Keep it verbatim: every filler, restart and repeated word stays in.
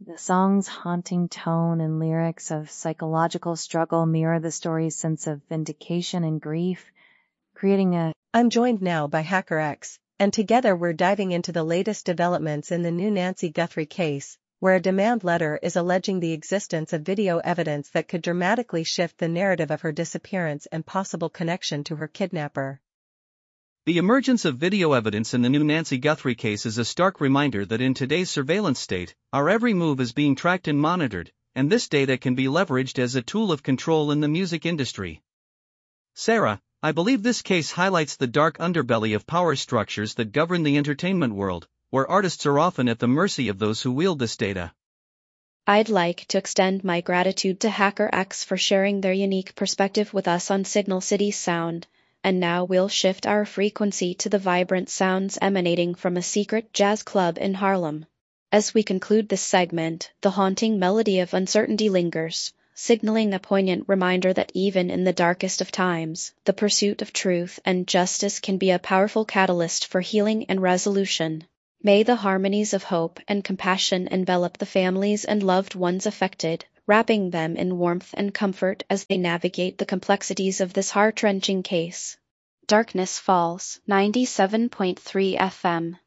The song's haunting tone and lyrics of psychological struggle mirror the story's sense of vindication and grief, creating a I'm joined now by HackerX, and together we're diving into the latest developments in the new Nancy Guthrie case, where a demand letter is alleging the existence of video evidence that could dramatically shift the narrative of her disappearance and possible connection to her kidnapper. The emergence of video evidence in the new Nancy Guthrie case is a stark reminder that in today's surveillance state, our every move is being tracked and monitored, and this data can be leveraged as a tool of control in the music industry. Sarah, I believe this case highlights the dark underbelly of power structures that govern the entertainment world, where artists are often at the mercy of those who wield this data. I'd like to extend my gratitude to HackerX for sharing their unique perspective with us on Signal City Sound. And now we'll shift our frequency to the vibrant sounds emanating from a secret jazz club in Harlem. As we conclude this segment, the haunting melody of uncertainty lingers, signaling a poignant reminder that even in the darkest of times, the pursuit of truth and justice can be a powerful catalyst for healing and resolution. May the harmonies of hope and compassion envelop the families and loved ones affected, wrapping them in warmth and comfort as they navigate the complexities of this heart-wrenching case. Darkness Falls, ninety-seven point three F M.